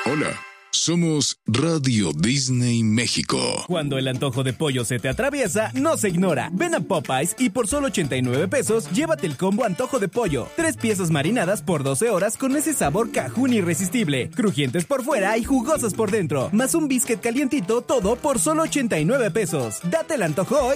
Hola, somos Radio Disney México. Cuando el antojo de pollo se te atraviesa, no se ignora. Ven a Popeyes y por solo 89 pesos, llévate el combo antojo de pollo. 3 piezas marinadas por 12 horas con ese sabor cajún irresistible. Crujientes por fuera y jugosas por dentro. Más un biscuit calientito, todo por solo 89 pesos. Date el antojo hoy